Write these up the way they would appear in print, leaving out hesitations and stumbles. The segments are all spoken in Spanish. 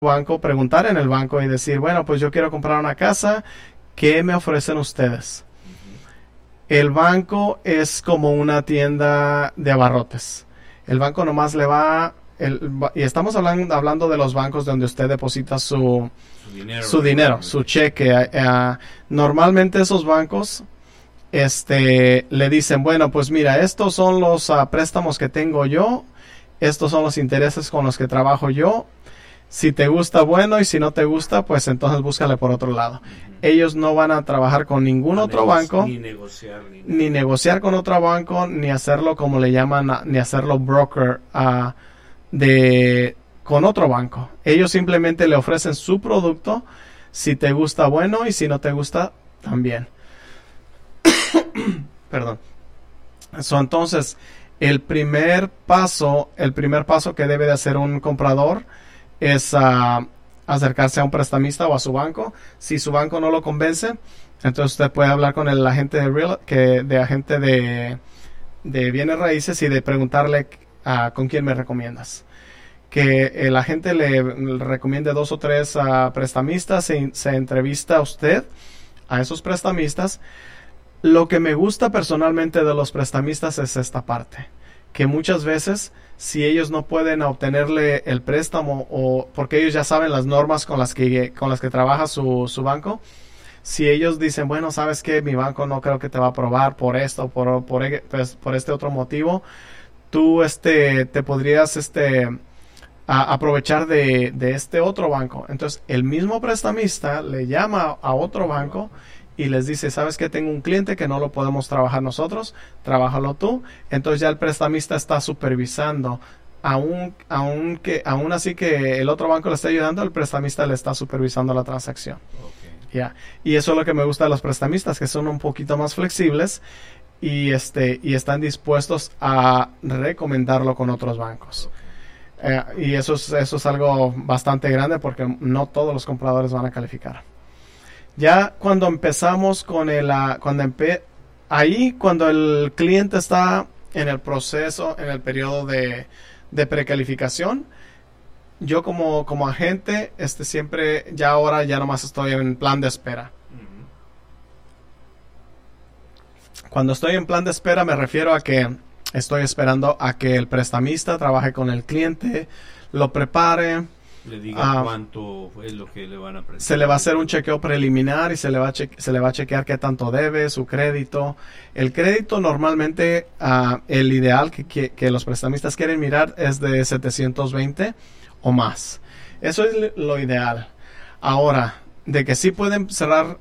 banco, preguntar en el banco y decir, bueno, pues yo quiero comprar una casa, ¿qué me ofrecen ustedes? El banco es como una tienda de abarrotes. El banco nomás le va, y estamos hablando de los bancos donde usted deposita su dinero, su cheque. Normalmente esos bancos le dicen, bueno, pues mira, estos son los préstamos que tengo yo, estos son los intereses con los que trabajo yo. Si te gusta, bueno, y si no te gusta, pues entonces búscale por otro lado. Ellos no van a trabajar con ningún otro banco, ni negociar con otro banco, ni hacerlo como le llaman, ni hacerlo broker con otro banco. Ellos simplemente le ofrecen su producto. Si te gusta, bueno, y si no te gusta, también. Perdón. Entonces, el primer paso que debe de hacer un comprador es acercarse a un prestamista o a su banco. Si su banco no lo convence, entonces usted puede hablar con el agente de bienes raíces y de preguntarle con quién me recomiendas. Que el agente le recomiende 2 o 3 prestamistas, se entrevista a usted, a esos prestamistas. Lo que me gusta personalmente de los prestamistas es esta parte, que muchas veces si ellos no pueden obtenerle el préstamo o porque ellos ya saben las normas con las que trabaja su banco, si ellos dicen, bueno, sabes que mi banco no creo que te va a aprobar por esto, por este otro motivo, tú te podrías aprovechar de este otro banco. Entonces el mismo prestamista le llama a otro banco y les dice, ¿sabes qué? Tengo un cliente que no lo podemos trabajar nosotros, trabájalo tú. Entonces ya el prestamista está supervisando. Aún así que el otro banco le está ayudando, el prestamista le está supervisando la transacción. Okay. Y eso es lo que me gusta de los prestamistas, que son un poquito más flexibles y están dispuestos a recomendarlo con otros bancos. Y eso es algo bastante grande porque no todos los compradores van a calificar. Ya cuando empezamos con cuando el cliente está en el proceso, en el periodo de precalificación, yo como agente, siempre, ahora nomás estoy en plan de espera. Cuando estoy en plan de espera me refiero a que estoy esperando a que el prestamista trabaje con el cliente, lo prepare, le diga cuánto es lo que le van a prestar. Se le va a hacer un chequeo preliminar y se le va a chequear qué tanto debe, su crédito. El crédito normalmente, el ideal que los prestamistas quieren mirar es de 720 o más. Eso es lo ideal. Ahora, de que sí pueden cerrar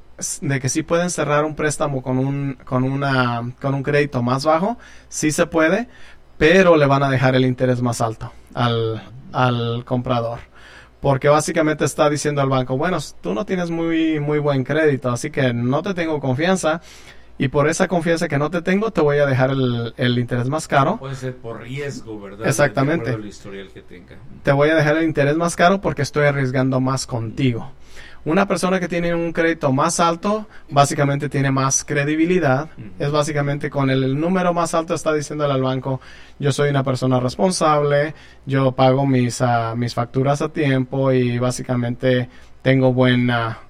un préstamo con un crédito más bajo, sí se puede, pero le van a dejar el interés más alto al comprador, porque básicamente está diciendo al banco, bueno, tú no tienes muy buen crédito, así que no te tengo confianza, y por esa confianza que no te tengo, te voy a dejar el interés más caro. Puede ser por riesgo, ¿verdad? Exactamente. De acuerdo al historial que tenga. Te voy a dejar el interés más caro porque estoy arriesgando más contigo. Una persona que tiene un crédito más alto, básicamente tiene más credibilidad. Es básicamente con el número más alto está diciéndole al banco, yo soy una persona responsable, yo pago mis facturas a tiempo y básicamente tengo buen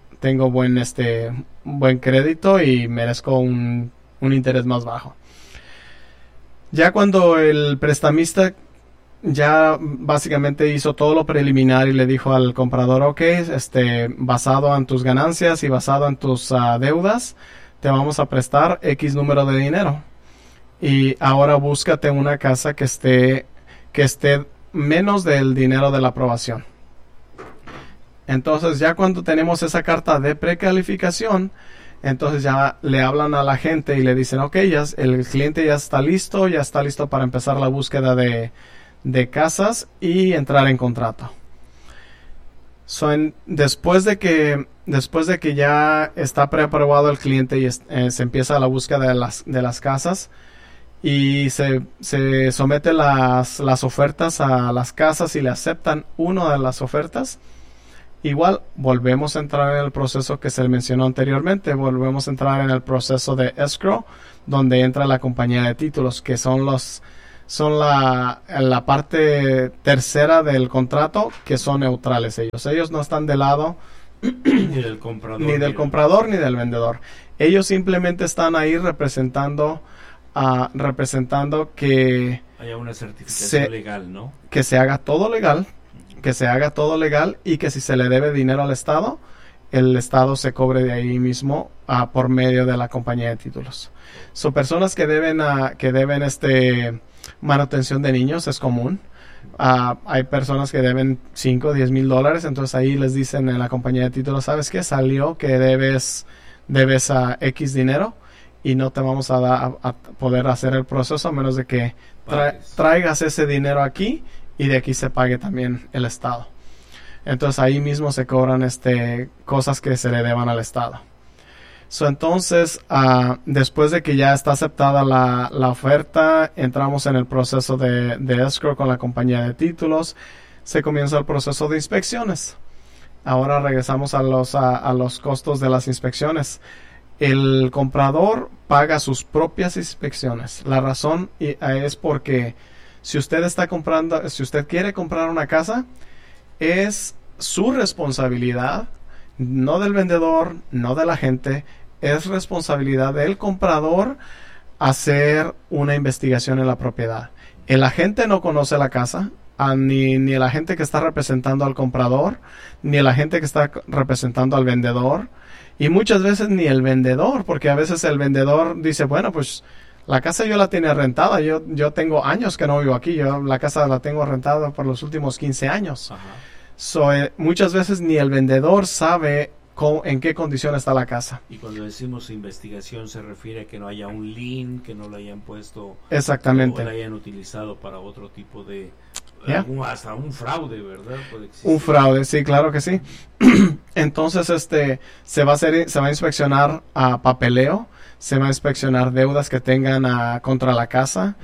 crédito y merezco un interés más bajo. Ya cuando el prestamista ya básicamente hizo todo lo preliminar y le dijo al comprador, ok, basado en tus ganancias y basado en tus deudas, te vamos a prestar X número de dinero. Y ahora búscate una casa que esté menos del dinero de la aprobación. Entonces ya cuando tenemos esa carta de precalificación, entonces ya le hablan a la gente y le dicen, ok, el cliente ya está listo para empezar la búsqueda de casas y entrar en contrato. Después de que ya está preaprobado el cliente y se empieza la búsqueda de las casas y se somete las ofertas a las casas y le aceptan una de las ofertas, igual volvemos a entrar en el proceso que se mencionó anteriormente, volvemos a entrar en el proceso de escrow, donde entra la compañía de títulos, que son son la parte tercera del contrato, que son neutrales ellos. Ellos no están del lado Ni del comprador. ni del vendedor. Ellos simplemente están ahí representando que haya una certificación legal, ¿no? Que se haga todo legal, y que si se le debe dinero al Estado, el Estado se cobre de ahí mismo por medio de la compañía de títulos. Son personas que deben manutención de niños, es común. Hay personas que deben $5, $10,000, entonces ahí les dicen en la compañía de títulos, ¿sabes qué? Salió que debes a X dinero y no te vamos a poder hacer el proceso a menos de que traigas ese dinero aquí y de aquí se pague también el Estado. Entonces ahí mismo se cobran cosas que se le deban al Estado. Entonces, después de que ya está aceptada la oferta, entramos en el proceso de escrow con la compañía de títulos. Se comienza el proceso de inspecciones. Ahora regresamos a los costos de las inspecciones. El comprador paga sus propias inspecciones. La razón es porque si usted quiere comprar una casa, es su responsabilidad, no del vendedor, no del agente. Es responsabilidad del comprador hacer una investigación en la propiedad. El agente no conoce la casa, ni el agente que está representando al comprador, ni el agente que está representando al vendedor, y muchas veces ni el vendedor, porque a veces el vendedor dice, bueno, pues la casa yo la tenía rentada, yo tengo años que no vivo aquí, yo la casa la tengo rentada por los últimos 15 años. Muchas veces ni el vendedor sabe en qué condición está la casa. Y cuando decimos investigación se refiere a que no haya un lien, que no lo hayan puesto, exactamente, o lo hayan utilizado para otro tipo de hasta un fraude, ¿verdad? Un fraude, sí, claro que sí. Entonces se va a inspeccionar papeleo, se va a inspeccionar deudas que tengan contra la casa,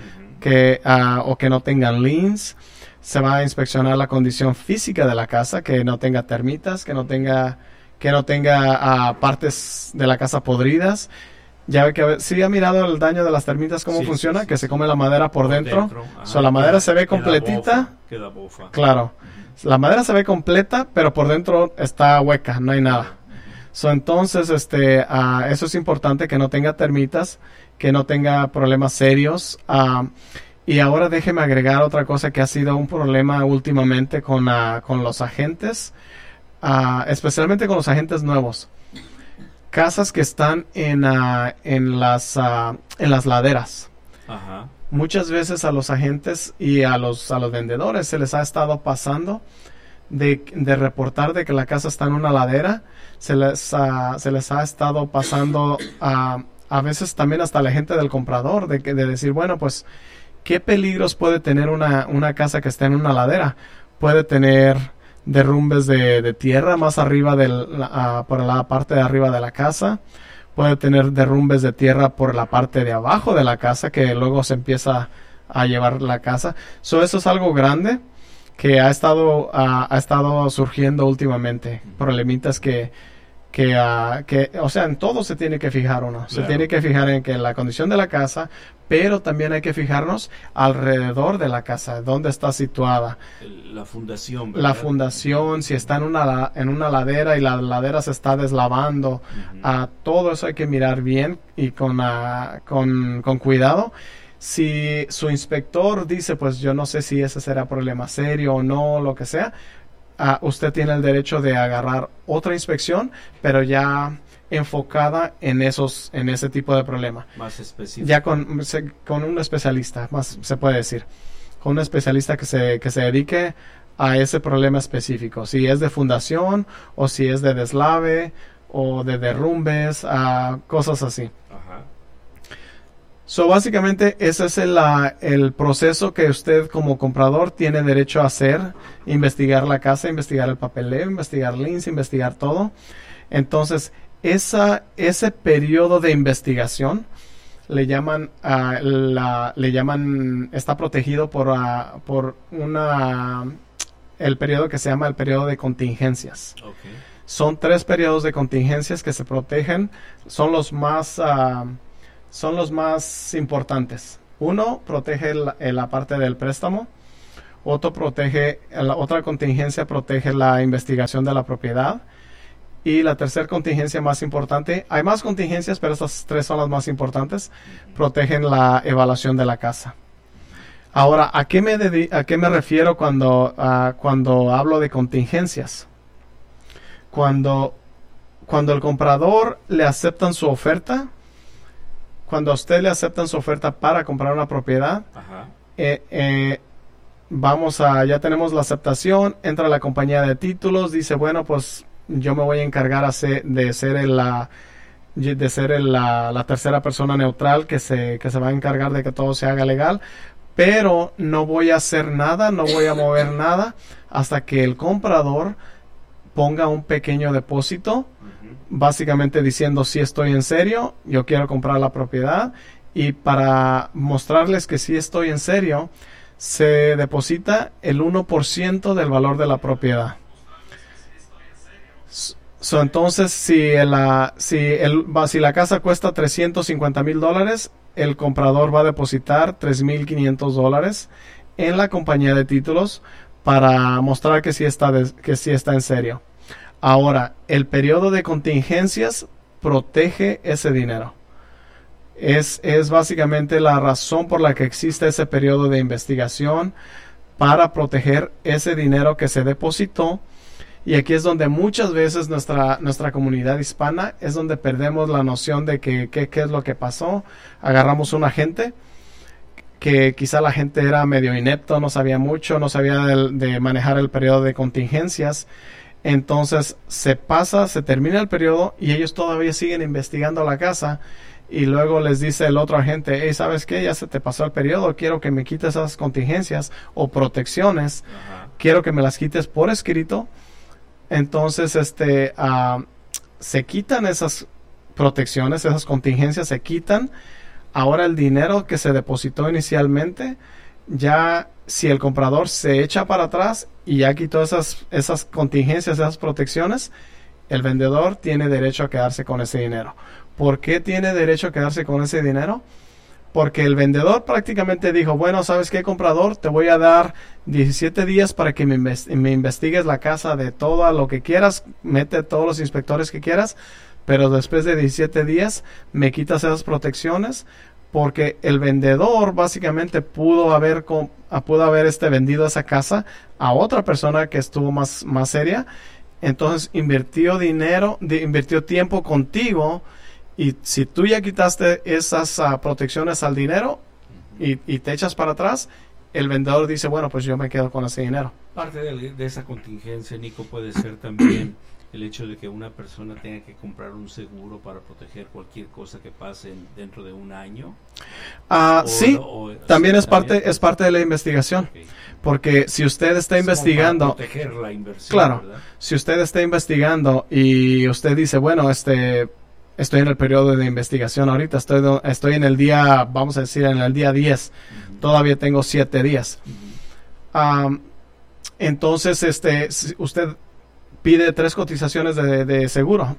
o que no tengan liens. Se va a inspeccionar la condición física de la casa, que no tenga termitas, que no tenga partes de la casa podridas. Ya ve que sí ha mirado el daño de las termitas, cómo funciona, que se come la madera por dentro. La madera se ve completita. Queda bofa. Claro. La madera se ve completa, pero por dentro está hueca, no hay nada. Entonces, eso es importante, que no tenga termitas, que no tenga problemas serios. Y ahora déjeme agregar otra cosa que ha sido un problema últimamente con los agentes. Especialmente con los agentes nuevos, casas que están en las laderas. Ajá. Muchas veces a los agentes y a los vendedores se les ha estado pasando de reportar de que la casa está en una ladera. Se les ha estado pasando a veces también hasta la gente del comprador de decir, bueno, pues ¿qué peligros puede tener una casa que está en una ladera? Puede tener derrumbes de tierra más arriba por la parte de arriba de la casa. Puede tener derrumbes de tierra por la parte de abajo de la casa, que luego se empieza a llevar la casa. Eso es algo grande que ha estado surgiendo últimamente. Problemitas que o sea, en todo se tiene que fijar uno. Claro. Se tiene que fijar en que la condición de la casa, pero también hay que fijarnos alrededor de la casa, dónde está situada. La fundación, ¿verdad? La fundación, si está en una ladera y la ladera se está deslavando. Todo eso hay que mirar bien y con cuidado. Si su inspector dice, pues yo no sé si ese será problema serio o no, lo que sea, usted tiene el derecho de agarrar otra inspección, pero ya enfocada en ese tipo de problema. Más específico. Ya con un especialista, más se puede decir. Con un especialista que se dedique a ese problema específico. Si es de fundación, o si es de deslave, o de derrumbes, cosas así. Ajá. Básicamente ese es el proceso que usted como comprador tiene derecho a hacer: investigar la casa, investigar el papeleo, investigar liens, investigar todo. Entonces, ese periodo de investigación le llaman, está protegido por el periodo que se llama el periodo de contingencias. Okay. Son 3 periodos de contingencias que se protegen, son los más importantes. Uno protege la parte del préstamo, otra contingencia protege la investigación de la propiedad, y la tercera contingencia más importante, hay más contingencias, pero estas tres son las más importantes, protegen la evaluación de la casa. Ahora, ¿a qué me refiero cuando hablo de contingencias? Cuando el comprador le aceptan su oferta, cuando a usted le aceptan su oferta para comprar una propiedad, ya tenemos la aceptación, entra la compañía de títulos, dice, bueno, pues yo me voy a encargar de ser la tercera persona neutral que se va a encargar de que todo se haga legal, pero no voy a hacer nada, no voy a mover nada hasta que el comprador ponga un pequeño depósito, básicamente diciendo, sí estoy en serio, yo quiero comprar la propiedad, y para mostrarles que sí estoy en serio, se deposita el 1% del valor de la propiedad. Entonces, si la casa cuesta $350,000, el comprador va a depositar $3,500 en la compañía de títulos para mostrar que sí está en serio. Ahora, el periodo de contingencias protege ese dinero. Es básicamente la razón por la que existe ese periodo de investigación, para proteger ese dinero que se depositó. Y aquí es donde muchas veces nuestra comunidad hispana es donde perdemos la noción de qué es lo que pasó. Agarramos un agente que quizá la gente era medio inepto, no sabía mucho, no sabía de manejar el periodo de contingencias. Entonces se termina el periodo y ellos todavía siguen investigando la casa, y luego les dice el otro agente, hey, ¿sabes qué? Ya se te pasó el periodo, quiero que me quites esas contingencias o protecciones, quiero que me las quites por escrito. Entonces se quitan esas protecciones, esas contingencias se quitan. Ahora el dinero que se depositó inicialmente, ya si el comprador se echa para atrás y ya quitó esas contingencias, esas protecciones, el vendedor tiene derecho a quedarse con ese dinero. ¿Por qué tiene derecho a quedarse con ese dinero? Porque el vendedor prácticamente dijo, bueno, ¿sabes qué, comprador? Te voy a dar 17 días para que me investigues la casa de todo lo que quieras, mete todos los inspectores que quieras, pero después de 17 días me quitas esas protecciones, porque el vendedor básicamente pudo haber vendido esa casa a otra persona que estuvo más seria. Entonces invirtió tiempo contigo, y si tú ya quitaste esas protecciones al dinero y te echas para atrás, el vendedor dice, bueno, pues yo me quedo con ese dinero. Parte de esa contingencia, Nico, puede ser también el hecho de que una persona tenga que comprar un seguro para proteger cualquier cosa que pase dentro de un año. Sí, también es parte de la investigación. Okay. Porque si usted está investigando, para proteger la inversión, claro, ¿verdad? Si usted está investigando y usted dice, bueno, estoy en el periodo de investigación ahorita, estoy en el día, vamos a decir, en el día 10, todavía tengo 7 días. Entonces, usted pide 3 cotizaciones de seguro,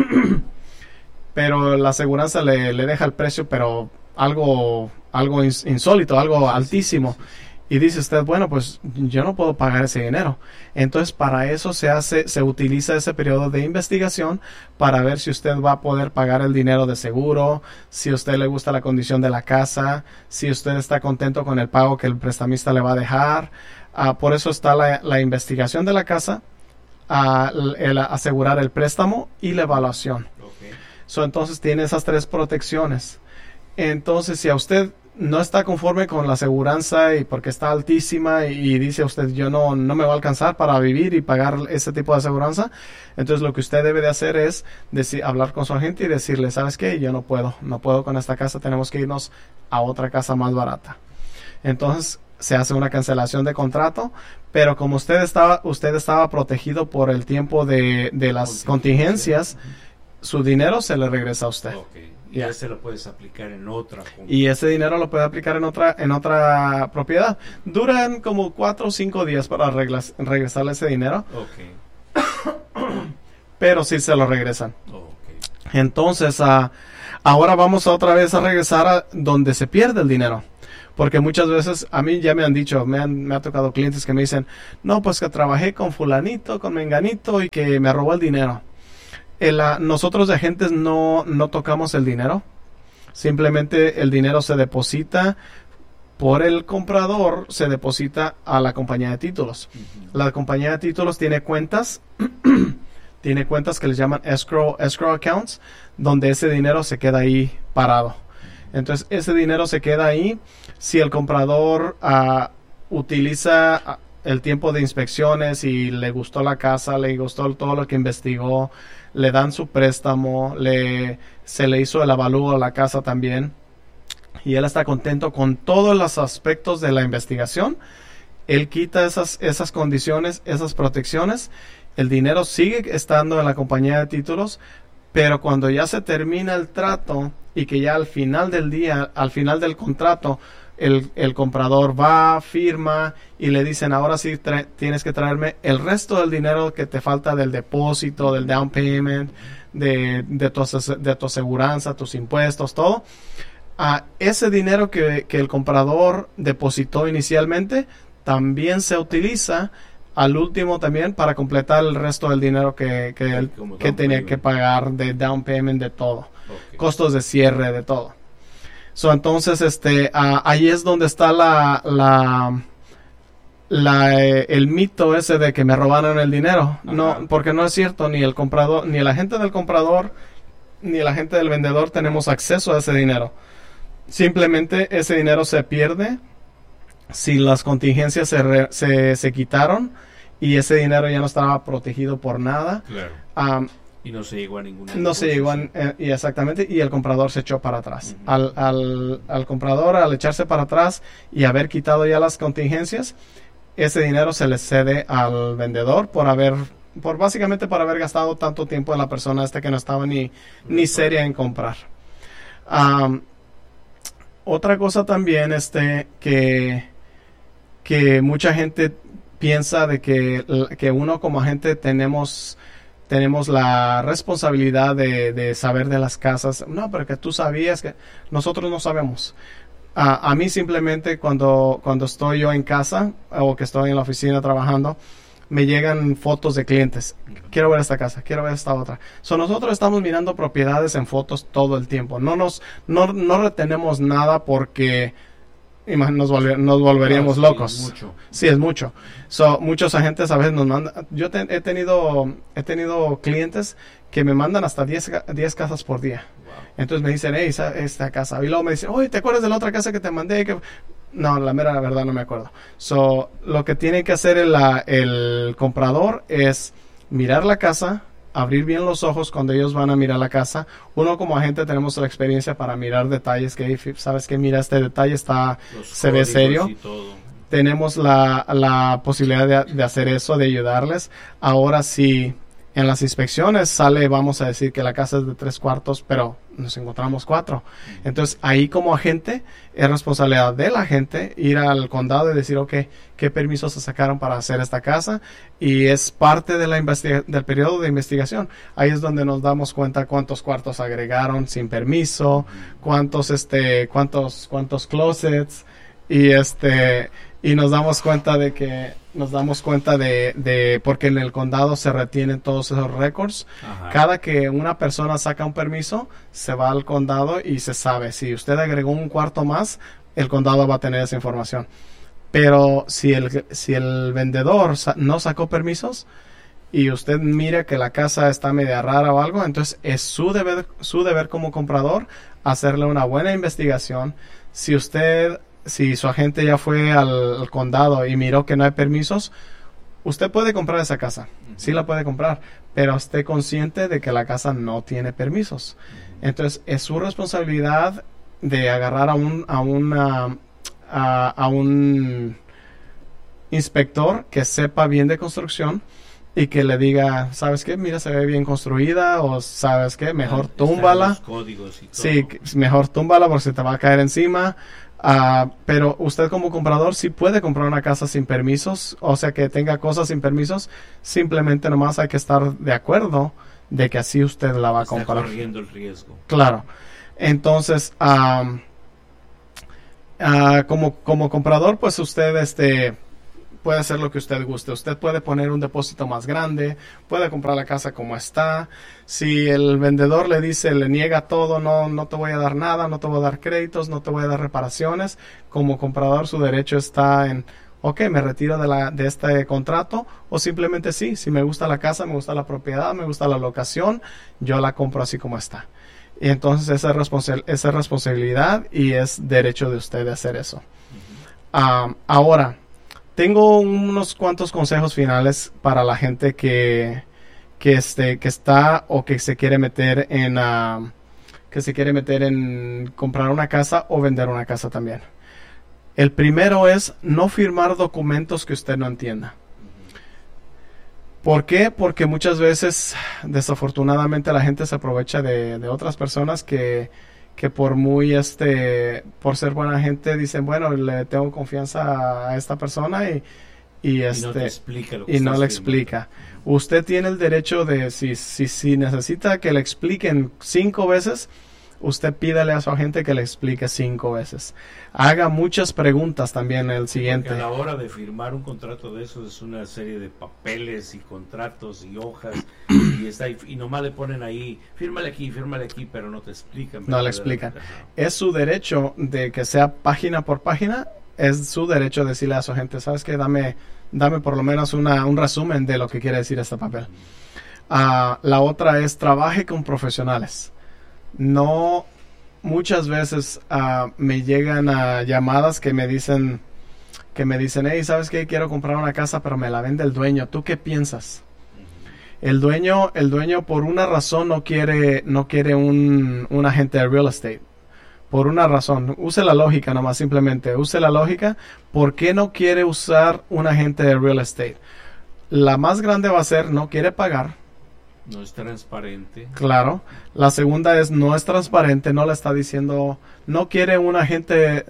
pero la aseguranza le deja el precio, pero algo insólito, algo altísimo. Y dice usted, bueno, pues yo no puedo pagar ese dinero. Entonces, para eso se utiliza ese periodo de investigación para ver si usted va a poder pagar el dinero de seguro, si a usted le gusta la condición de la casa, si usted está contento con el pago que el prestamista le va a dejar. Por eso está la investigación de la casa, el asegurar el préstamo y la evaluación. Okay. Entonces, tiene esas 3 protecciones. Entonces, si a usted no está conforme con la aseguranza y porque está altísima y dice usted, yo no me va a alcanzar para vivir y pagar ese tipo de aseguranza, entonces lo que usted debe de hacer es hablar con su agente y decirle, ¿sabes qué? Yo no puedo con esta casa, tenemos que irnos a otra casa más barata. Entonces se hace una cancelación de contrato, pero como usted estaba protegido por el tiempo de las contingencias, su dinero se le regresa a usted. Okay. Y ese lo puedes aplicar en otra. Y ese dinero lo puede aplicar en otra propiedad. Duran como 4 o 5 días para regresarle ese dinero. Okay. Pero sí se lo regresan. Okay. Entonces, ahora vamos otra vez a regresar a donde se pierde el dinero. Porque muchas veces a mí ya me han dicho, me ha tocado clientes que me dicen, no, pues que trabajé con fulanito, con menganito y que me robó el dinero. Nosotros de agentes no tocamos el dinero. Simplemente el dinero se deposita por el comprador, se deposita a la compañía de títulos. La compañía de títulos tiene cuentas, tiene cuentas que les llaman escrow accounts, donde ese dinero se queda ahí parado. Entonces ese dinero se queda ahí. Si el comprador utiliza el tiempo de inspecciones y le gustó la casa, le gustó todo lo que investigó, le dan su préstamo, se le hizo el avalúo a la casa también, y él está contento con todos los aspectos de la investigación, él quita esas condiciones, esas protecciones, el dinero sigue estando en la compañía de títulos, pero cuando ya se termina el trato y que ya al final del día, al final del contrato, el comprador va, firma y le dicen, ahora sí tienes que traerme el resto del dinero que te falta del depósito, del down payment, de tu aseguranza, tus impuestos, todo. Ese dinero que el comprador depositó inicialmente también se utiliza al último también para completar el resto del dinero que tenía que pagar de down payment, de todo. Okay. Costos de cierre, de todo. Entonces, ahí es donde está el mito ese de que me robaron el dinero. Ajá. No, porque no es cierto. Ni el comprador, ni el agente del comprador, ni el agente del vendedor tenemos acceso a ese dinero. Simplemente ese dinero se pierde si las contingencias se quitaron y ese dinero ya no estaba protegido por nada. Claro. Y no se llegó a ninguna. No se llegó y exactamente, y el comprador se echó para atrás. Uh-huh. Al comprador, al echarse para atrás y haber quitado ya las contingencias, ese dinero se le cede al vendedor básicamente por haber gastado tanto tiempo en la persona que no estaba ni seria en comprar. Otra cosa también que mucha gente piensa de que uno como agente tenemos la responsabilidad de saber de las casas. No, pero que tú sabías que nosotros no sabemos. A mí simplemente cuando estoy yo en casa o que estoy en la oficina trabajando, me llegan fotos de clientes. Quiero ver esta casa, quiero ver esta otra. Nosotros estamos mirando propiedades en fotos todo el tiempo. No retenemos nada porque nos volveríamos locos. Sí, mucho. Sí, es mucho. Muchos agentes a veces nos mandan. Yo he tenido clientes que me mandan hasta 10 casas por día. Wow. Entonces me dicen, hey, esta casa. Y luego me dicen, oye, ¿te acuerdas de la otra casa que te mandé? No, la verdad no me acuerdo. Lo que tiene que hacer el comprador es mirar la casa, abrir bien los ojos cuando ellos van a mirar la casa. Uno como agente tenemos la experiencia para mirar detalles que sabes que mira este detalle se ve serio. Tenemos la posibilidad de hacer eso, de ayudarles. Ahora si en las inspecciones sale, vamos a decir que la casa es de 3 cuartos, pero nos encontramos 4. Entonces ahí como agente es responsabilidad del agente ir al condado y decir, ok, qué permisos se sacaron para hacer esta casa, y es parte de del periodo de investigación. Ahí es donde nos damos cuenta cuántos cuartos agregaron sin permiso, cuántos closets, y nos damos cuenta de porque en el condado se retienen todos esos récords. Ajá. Cada que una persona saca un permiso, se va al condado y se sabe. Si usted agregó un cuarto más, el condado va a tener esa información. Pero si el vendedor no sacó permisos y usted mira que la casa está media rara o algo, entonces es su deber como comprador hacerle una buena investigación. Si su agente ya fue al condado y miró que no hay permisos, usted puede comprar esa casa. Sí la puede comprar, pero esté consciente de que la casa no tiene permisos. Entonces, es su responsabilidad de agarrar a un inspector que sepa bien de construcción y que le diga, ¿sabes qué? Mira, se ve bien construida, o ¿sabes qué? Mejor túmbala. Los códigos y todo. Sí, mejor túmbala porque se te va a caer encima. Pero usted como comprador sí puede comprar una casa sin permisos, o sea que tenga cosas sin permisos, simplemente nomás hay que estar de acuerdo de que así usted la va a comprar. Está corriendo el riesgo. Claro. Entonces, Como comprador, pues usted puede hacer lo que usted guste. Usted puede poner un depósito más grande, puede comprar la casa como está. Si el vendedor le niega todo, no te voy a dar nada, no te voy a dar créditos, no te voy a dar reparaciones, como comprador su derecho está en, ok, me retiro de este contrato, o simplemente sí, si me gusta la casa, me gusta la propiedad, me gusta la locación, yo la compro así como está. Y entonces esa es responsabilidad y es derecho de usted de hacer eso. Ahora, tengo unos cuantos consejos finales para la gente que está o que se quiere meter en comprar una casa o vender una casa también. El primero es no firmar documentos que usted no entienda. ¿Por qué? Porque muchas veces, desafortunadamente, la gente se aprovecha de otras personas que por ser buena gente dicen, bueno, le tengo confianza a esta persona y no te explica lo que y no estás le firmando. explica. Usted tiene el derecho de, si necesita que le expliquen 5 veces, usted pídale a su agente que le explique 5 veces. Haga muchas preguntas también el siguiente. Porque a la hora de firmar un contrato de esos es una serie de papeles y contratos y hojas y nomás le ponen ahí, fírmale aquí, pero no te explican. No le explican. Es su derecho de que sea página por página, es su derecho decirle a su agente, ¿sabes qué? Dame por lo menos un resumen de lo que quiere decir este papel. La otra es trabaje con profesionales. No, muchas veces me llegan llamadas que me dicen, hey, ¿sabes qué? Quiero comprar una casa, pero me la vende el dueño. ¿Tú qué piensas? El dueño por una razón no quiere un agente de real estate. Por una razón. Use la lógica nomás, simplemente. Use la lógica. ¿Por qué no quiere usar un agente de real estate? La más grande va a ser, no quiere pagar. No es transparente. Claro. La segunda es, no es transparente, no le está diciendo, no quiere un agente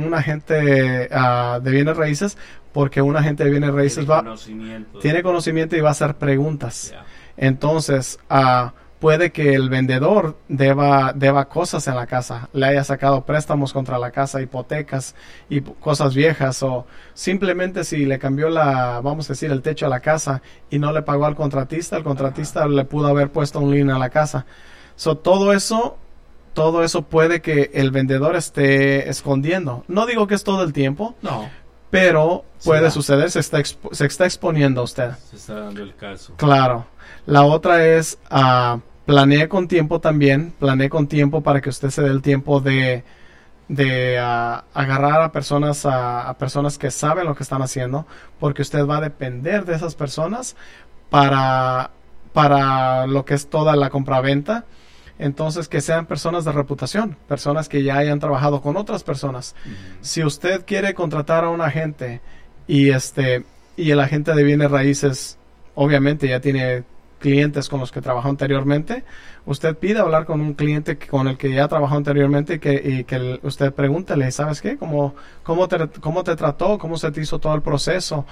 de bienes raíces, porque un agente de bienes raíces tiene conocimiento y va a hacer preguntas. Yeah. Entonces, puede que el vendedor deba cosas en la casa, le haya sacado préstamos contra la casa, hipotecas y cosas viejas, o simplemente si le cambió vamos a decir, el techo a la casa y no le pagó al contratista, el contratista le pudo haber puesto un lien a la casa. Todo eso puede que el vendedor esté escondiendo. No digo que es todo el tiempo. No. Pero puede suceder, se está exponiendo a usted. Se está dando el caso. Claro. La otra es, planee con tiempo también. Planee con tiempo para que usted se dé el tiempo de agarrar a personas que saben lo que están haciendo. Porque usted va a depender de esas personas para lo que es toda la compraventa. Entonces, que sean personas de reputación, personas que ya hayan trabajado con otras personas. Si usted quiere contratar a un agente y el agente de bienes raíces obviamente ya tiene clientes con los que trabajó anteriormente, usted pide hablar con un cliente con el que ya trabajó anteriormente y que usted pregúntele, ¿sabes qué? ¿Cómo te trató? ¿Cómo se te hizo todo el proceso?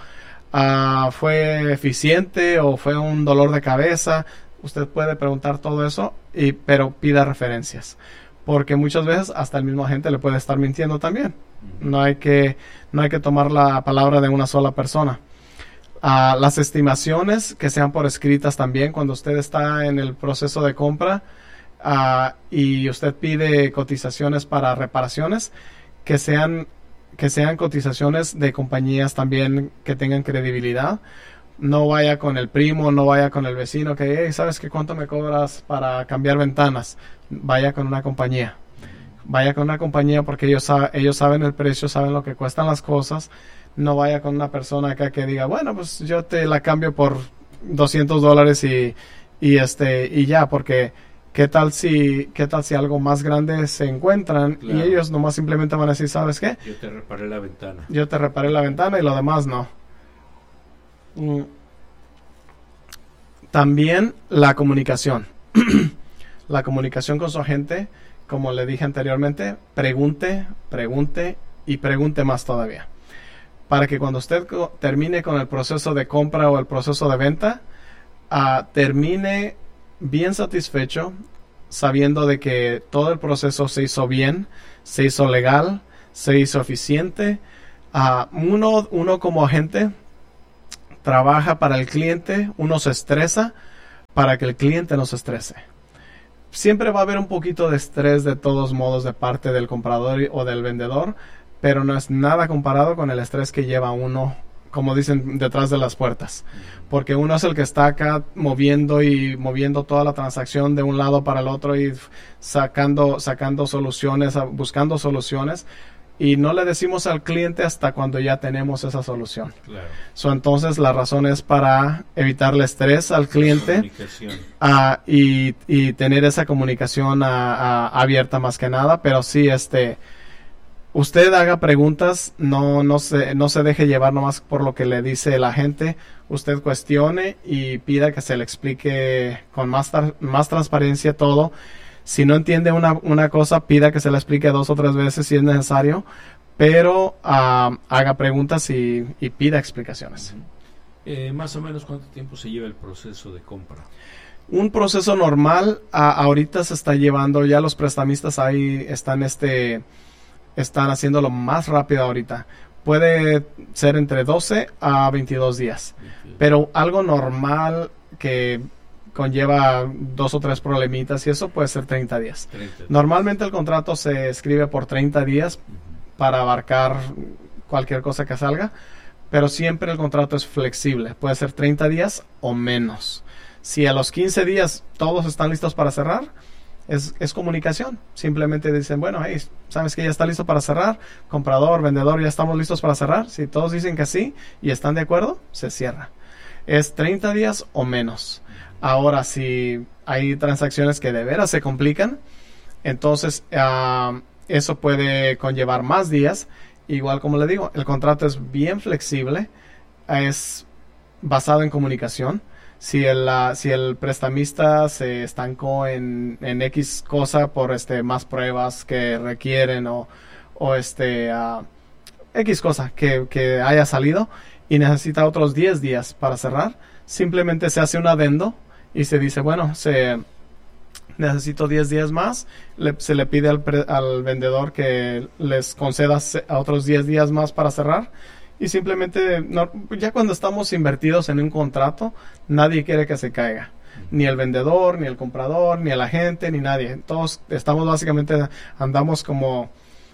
¿Fue eficiente o fue un dolor de cabeza? Usted puede preguntar todo eso, pero pida referencias. Porque muchas veces hasta el mismo agente le puede estar mintiendo también. No hay que tomar la palabra de una sola persona. Las estimaciones que sean por escritas también. Cuando usted está en el proceso de compra y usted pide cotizaciones para reparaciones, que sean cotizaciones de compañías también que tengan credibilidad. No vaya con el primo, no vaya con el vecino que, hey, ¿sabes qué cuánto me cobras para cambiar ventanas? Vaya con una compañía. Vaya con una compañía porque ellos saben el precio, saben lo que cuestan las cosas. No vaya con una persona acá que diga, bueno, pues yo te la cambio por $200 y ya, porque ¿qué tal si algo más grande se encuentran? Claro. Y ellos nomás simplemente van a decir, ¿sabes qué? Yo te reparé la ventana. Yo te reparé la ventana y lo demás no. También la comunicación. La comunicación con su agente, como le dije anteriormente, pregunte y pregunte más todavía. Para que cuando usted termine con el proceso de compra o el proceso de venta, termine bien satisfecho, sabiendo de que todo el proceso se hizo bien, se hizo legal, se hizo eficiente. Uno como agente trabaja para el cliente, uno se estresa para que el cliente no se estrese. Siempre va a haber un poquito de estrés de todos modos de parte del comprador o del vendedor, pero no es nada comparado con el estrés que lleva uno, como dicen, detrás de las puertas. Porque uno es el que está acá moviendo toda la transacción de un lado para el otro y sacando soluciones, buscando soluciones. Y no le decimos al cliente hasta cuando ya tenemos esa solución. Claro. Entonces la razón es para evitarle estrés al cliente y tener esa comunicación abierta más que nada. Pero sí, usted haga preguntas, no se deje llevar nomás por lo que le dice la gente. Usted cuestione y pida que se le explique con más transparencia todo. Si no entiende una cosa, pida que se la explique 2 o 3 veces si es necesario, pero haga preguntas y pida explicaciones. Más o menos, ¿cuánto tiempo se lleva el proceso de compra? Un proceso normal, ahorita se está llevando, ya los prestamistas ahí están haciéndolo más rápido ahorita. Puede ser entre 12 a 22 días, pero algo normal que conlleva 2 o 3 problemitas y eso puede ser 30 días. Normalmente el contrato se escribe por 30 días para abarcar cualquier cosa que salga, pero siempre el contrato es flexible, puede ser 30 días o menos. Si a los 15 días todos están listos para cerrar, es comunicación. Simplemente dicen, bueno, hey, sabes que ya está listo para cerrar, comprador, vendedor, ya estamos listos para cerrar. Si todos dicen que sí y están de acuerdo, se cierra. Es 30 días o menos. Ahora, si hay transacciones que de veras se complican, entonces eso puede conllevar más días. Igual como le digo, el contrato es bien flexible, es basado en comunicación. Si el prestamista se estancó en X cosa por más pruebas que requieren o X cosa que haya salido y necesita otros 10 días para cerrar, simplemente se hace un adendo y se dice, bueno, necesito 10 días más, se le pide al vendedor que les conceda a otros 10 días más para cerrar y simplemente, ya cuando estamos invertidos en un contrato, nadie quiere que se caiga. Ni el vendedor, ni el comprador, ni el agente, ni nadie. Todos estamos básicamente, andamos como...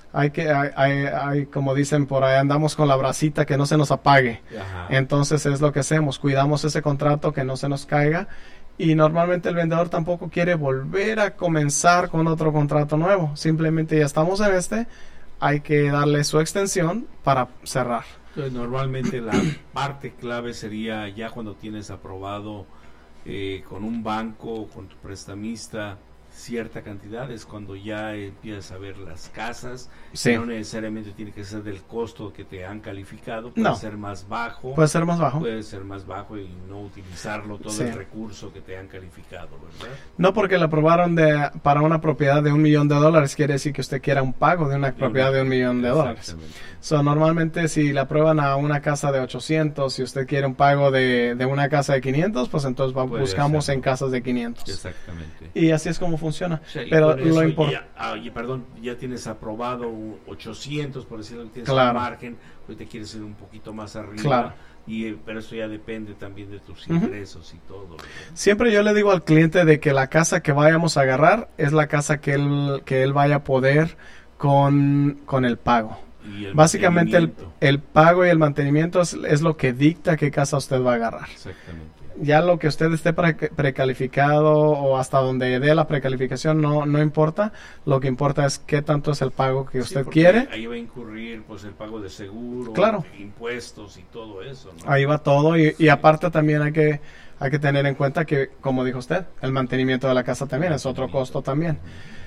como dicen por ahí, andamos con la bracita que no se nos apague. Ajá. Entonces es lo que hacemos, cuidamos ese contrato que no se nos caiga y normalmente el vendedor tampoco quiere volver a comenzar con otro contrato nuevo, simplemente ya estamos en hay que darle su extensión para cerrar. Entonces normalmente la parte clave sería ya cuando tienes aprobado con un banco, con tu prestamista, cierta cantidad, es cuando ya empiezas a ver las casas. Sí. No necesariamente tiene que ser del costo que te han calificado, puede ser más bajo. Puede ser más bajo. Puede ser más bajo y no utilizarlo todo el recurso que te han calificado, ¿verdad? No porque le aprobaron para una propiedad de $1 millón, quiere decir que usted quiera un pago de una propiedad de $1 millón. Normalmente si le aprueban a una casa de 800, si usted quiere un pago de una casa de 500, pues entonces buscamos en casas de 500. Exactamente. Y así es como funciona. O sea, pero lo importante... ya tienes aprobado 800, por decirlo, tienes un margen, pues te quieres ir un poquito más arriba. Claro. Pero eso ya depende también de tus ingresos y todo, ¿verdad? Siempre yo le digo al cliente de que la casa que vayamos a agarrar es la casa que él vaya a poder con el pago. Básicamente el pago y el mantenimiento es lo que dicta qué casa usted va a agarrar. Exactamente. Ya lo que usted esté precalificado o hasta donde dé la precalificación no importa. Lo que importa es qué tanto es el pago que usted quiere. Ahí va a incurrir pues el pago de seguro, impuestos y todo eso, ¿no? Ahí va todo y aparte también hay que tener en cuenta que, como dijo usted, el mantenimiento de la casa también es otro costo también.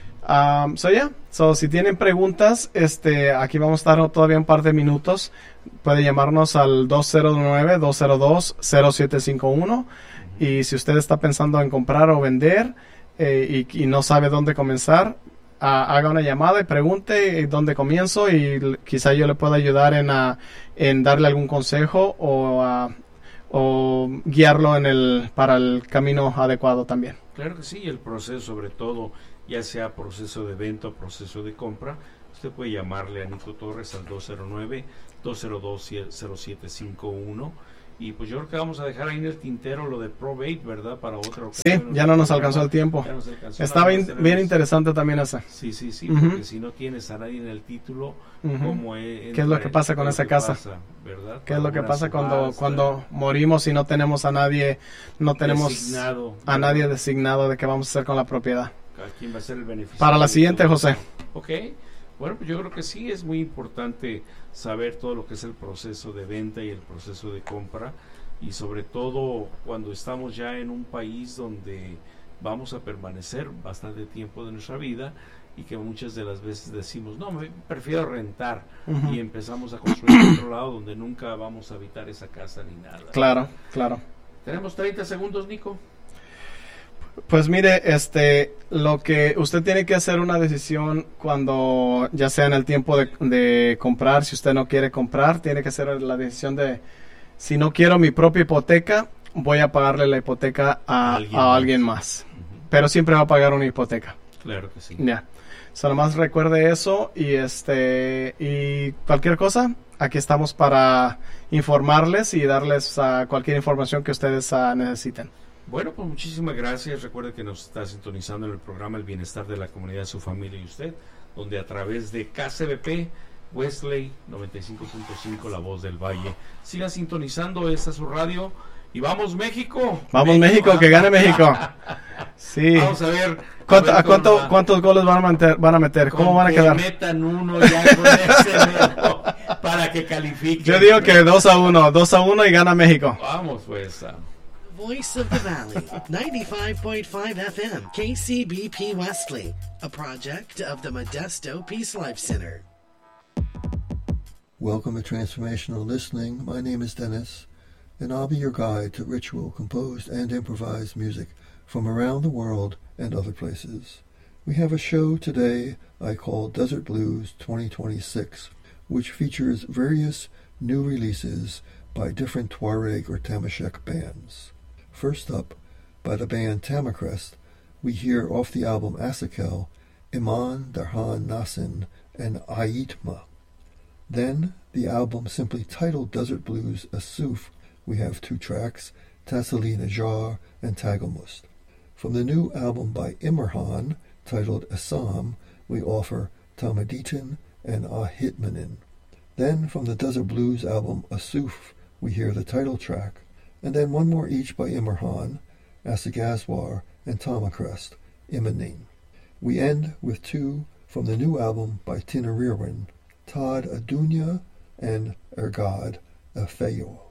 Si tienen preguntas, aquí vamos a estar todavía un par de minutos. Puede llamarnos al 209-202-0751 y si usted está pensando en comprar o vender y no sabe dónde comenzar, haga una llamada y pregunte dónde comienzo y quizá yo le pueda ayudar en darle algún consejo o guiarlo para el camino adecuado también. Claro que sí, el proceso sobre todo, ya sea proceso de venta o proceso de compra, usted puede llamarle a Nico Torres al 209-202-0751. Y pues yo creo que vamos a dejar ahí en el tintero lo de Probate, ¿verdad? Para otra ocasión. Sí, ya no nos alcanzó el tiempo. Está bien interesante también esa. Sí, porque si no tienes a nadie en el título, ¿cómo ¿qué es lo que pasa con esa casa? ¿Verdad? ¿Qué es lo que pasa cuando morimos y no tenemos a nadie, a nadie designado de qué vamos a hacer con la propiedad? ¿Quién va a ser el beneficiario? Para la siguiente, José. Ok. Bueno, pues yo creo que sí es muy importante saber todo lo que es el proceso de venta y el proceso de compra, y sobre todo cuando estamos ya en un país donde vamos a permanecer bastante tiempo de nuestra vida y que muchas de las veces decimos, no, me prefiero rentar, y empezamos a construir en otro lado donde nunca vamos a habitar esa casa ni nada. Claro. Tenemos 30 segundos, Nico. Pues mire, lo que usted tiene que hacer una decisión cuando ya sea en el tiempo de comprar. Si usted no quiere comprar, tiene que hacer la decisión de, si no quiero mi propia hipoteca, voy a pagarle la hipoteca a alguien más. Pero siempre va a pagar una hipoteca. Claro que sí. Ya. Solo más recuerde eso, y y cualquier cosa, aquí estamos para informarles y darles cualquier información que ustedes necesiten. Bueno, pues muchísimas gracias. Recuerde que nos está sintonizando en el programa El Bienestar de la Comunidad, Su Familia y Usted, donde a través de KCBP Wesley 95.5, La Voz del Valle. Sigan sintonizando, esta es su radio. Y vamos México. Vamos México, que gane México. Sí. Vamos a ver. ¿Cuántos goles van a meter? ¿Cómo van a quedar? Que metan uno ya con ese para que califique. Yo digo que 2-1 y gana México. Vamos pues. Voice of the Valley, 95.5 FM, KCBP Wesley, a project of the Modesto Peace Life Center. Welcome to Transformational Listening. My name is Dennis, and I'll be your guide to ritual, composed, and improvised music from around the world and other places. We have a show today I call Desert Blues 2026, which features various new releases by different Tuareg or Tamashek bands. First up, by the band Tamacrest, we hear off the album Asakel, Iman, Darhan Nasin, and Ayitma. Then, the album simply titled Desert Blues Asuf, we have 2 tracks, Tassali Najar and Tagamust. From the new album by Immerhan, titled Assam, we offer Tamaditin and Ahitmanin. Then, from the Desert Blues album Asuf, we hear the title track, and then one more each by Immerhan, Asagazwar, and Tamacrest, Imanin. We end with 2 from the new album by Tinaririn, Todd Adunya and Ergad Afeyo.